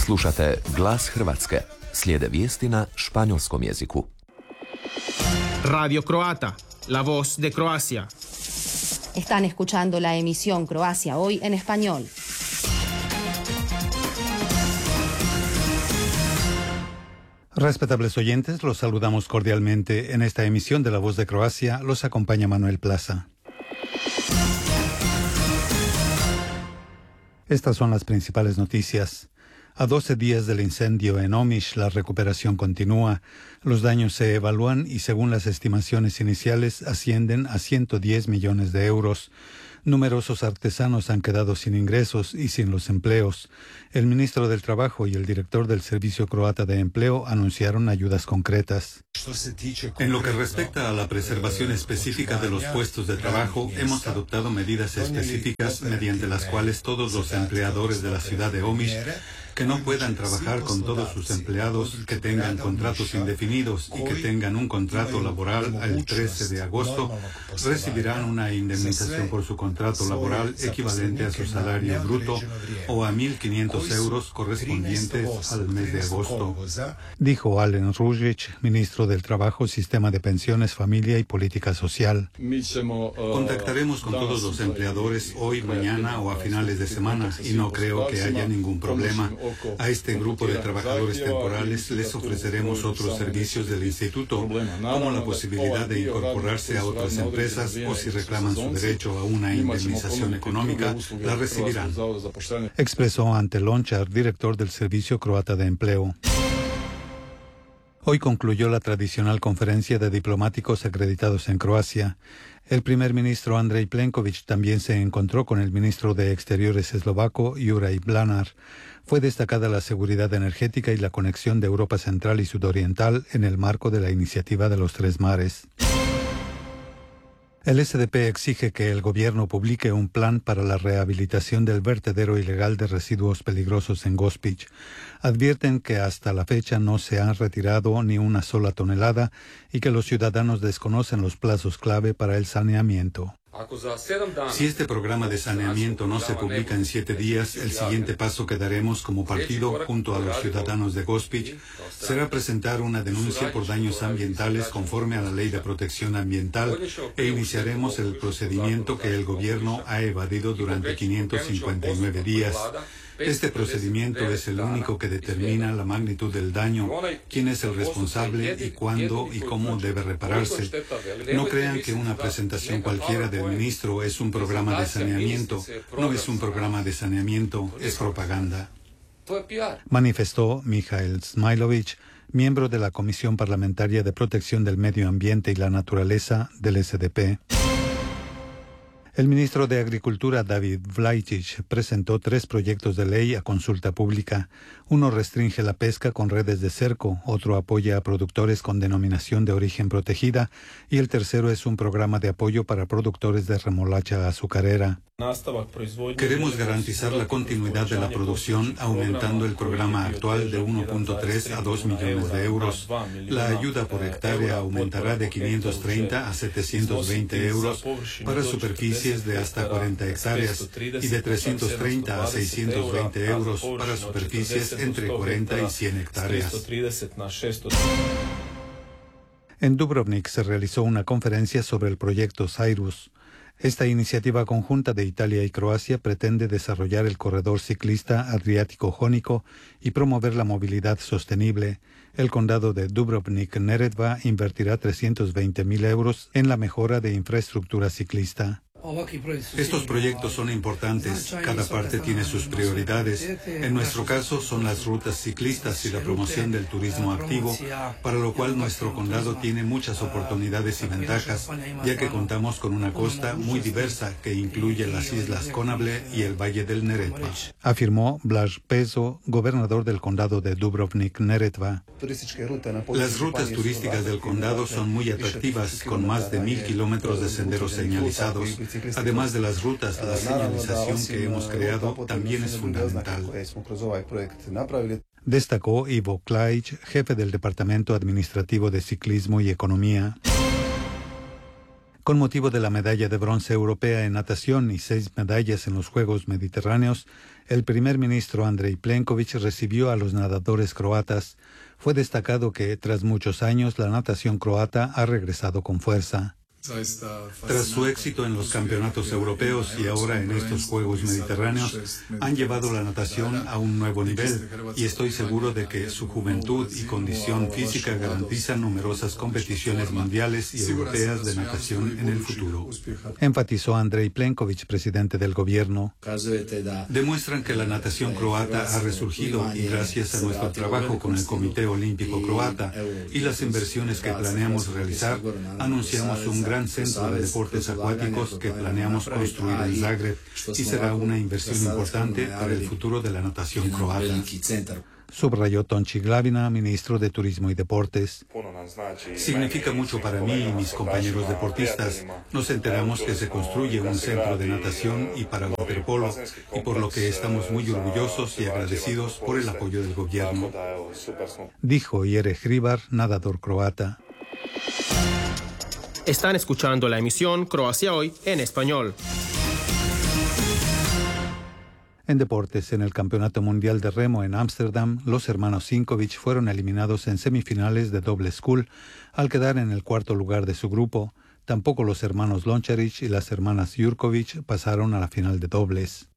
Slušate Glas Hrvatske. Slijede vijesti na španjolskom jeziku. Radio Croata, la voz de Croacia. Están escuchando la emisión Croacia Hoy en español. Respetables oyentes, los saludamos cordialmente. En esta emisión de La Voz de Croacia los acompaña Manuel Plaza. Estas son las principales noticias. A 12 días del incendio en Omiš, la recuperación continúa. Los daños se evalúan y, según las estimaciones iniciales, ascienden a 110 millones de euros. Numerosos artesanos han quedado sin ingresos y sin los empleos. El ministro del Trabajo y el director del Servicio Croata de Empleo anunciaron ayudas concretas. En lo que respecta a la preservación específica de los puestos de trabajo, hemos adoptado medidas específicas mediante las cuales todos los empleadores de la ciudad de Omiš que no puedan trabajar con todos sus empleados, que tengan contratos indefinidos y que tengan un contrato laboral al 13 de agosto, recibirán una indemnización por su contrato laboral equivalente a su salario bruto o a 1.500 euros correspondientes al mes de agosto. Dijo Alen Ružić, ministro del Trabajo, Sistema de Pensiones, Familia y Política Social. Contactaremos con todos los empleadores hoy, mañana o a finales de semana y no creo que haya ningún problema. A este grupo de trabajadores temporales les ofreceremos otros servicios del instituto, como la posibilidad de incorporarse a otras empresas o si reclaman su derecho a una indemnización económica, la recibirán. Expresó ante Lončar, director del Servicio Croata de Empleo. Hoy concluyó la tradicional conferencia de diplomáticos acreditados en Croacia. El primer ministro Andrej Plenković también se encontró con el ministro de Exteriores eslovaco, Juraj Blanar. Fue destacada la seguridad energética y la conexión de Europa Central y Sudoriental en el marco de la iniciativa de los Tres Mares. El SDP exige que el gobierno publique un plan para la rehabilitación del vertedero ilegal de residuos peligrosos en Gospić. Advierten que hasta la fecha no se han retirado ni una sola tonelada y que los ciudadanos desconocen los plazos clave para el saneamiento. Si este programa de saneamiento no se publica en 7 días, el siguiente paso que daremos como partido junto a los ciudadanos de Gospić será presentar una denuncia por daños ambientales conforme a la Ley de Protección Ambiental e iniciaremos el procedimiento que el gobierno ha evadido durante 559 días. Este procedimiento es el único que determina la magnitud del daño, quién es el responsable y cuándo y cómo debe repararse. No crean que una presentación cualquiera del ministro es un programa de saneamiento. No es un programa de saneamiento, es propaganda. Manifestó Mihail Smailović, miembro de la Comisión Parlamentaria de Protección del Medio Ambiente y la Naturaleza del SDP. El ministro de Agricultura, David Vlaičić, presentó 3 proyectos de ley a consulta pública. Uno restringe la pesca con redes de cerco, otro apoya a productores con denominación de origen protegida y el tercero es un programa de apoyo para productores de remolacha azucarera. Queremos garantizar la continuidad de la producción aumentando el programa actual de 1.3 a 2 millones de euros. La ayuda por hectárea aumentará de 530 a 720 euros para superficies de hasta 40 hectáreas y de 330 a 620 euros para superficies entre 40 y 100 hectáreas. En Dubrovnik se realizó una conferencia sobre el proyecto Cyrus. Esta iniciativa conjunta de Italia y Croacia pretende desarrollar el corredor ciclista Adriático-Jónico y promover la movilidad sostenible. El condado de Dubrovnik-Neretva invertirá 320.000 euros en la mejora de infraestructura ciclista. Estos proyectos son importantes, cada parte tiene sus prioridades. En nuestro caso son las rutas ciclistas y la promoción del turismo activo, para lo cual nuestro condado tiene muchas oportunidades y ventajas, ya que contamos con una costa muy diversa que incluye las islas Konavle y el valle del Neretva. Afirmó Blaž Pezo, gobernador del condado de Dubrovnik-Neretva. Las rutas turísticas del condado son muy atractivas, con más de 1.000 kilómetros de senderos señalizados. Además de las rutas, la señalización que hemos creado también es fundamental. Destacó Ivo Klaić, jefe del Departamento Administrativo de Ciclismo y Economía. Con motivo de la medalla de bronce europea en natación y 6 medallas en los Juegos Mediterráneos, El primer ministro Andrej Plenković recibió a los nadadores croatas. Fue destacado que, tras muchos años, la natación croata ha regresado con fuerza. Tras su éxito en los campeonatos europeos y ahora en estos Juegos Mediterráneos, han llevado la natación a un nuevo nivel y estoy seguro de que su juventud y condición física garantizan numerosas competiciones mundiales y europeas de natación en el futuro. Enfatizó Andrej Plenković, presidente del gobierno. Demuestran que la natación croata ha resurgido y gracias a nuestro trabajo con el Comité Olímpico Croata y las inversiones que planeamos realizar, anunciamos un gran centro de deportes acuáticos que planeamos construir en Zagreb y será una inversión importante para el futuro de la natación croata. Subrayó Tonči Glavina, ministro de Turismo y Deportes. Significa mucho para mí y mis compañeros deportistas. Nos enteramos que se construye un centro de natación y para waterpolo, y por lo que estamos muy orgullosos y agradecidos por el apoyo del gobierno. Dijo Jere Hribar, nadador croata. Están escuchando la emisión Croacia Hoy en español. En deportes, en el Campeonato Mundial de Remo en Ámsterdam, los hermanos Sinkovic fueron eliminados en semifinales de doble scull al quedar en el cuarto lugar de su grupo. Tampoco los hermanos Lončarić y las hermanas Jurković pasaron a la final de dobles.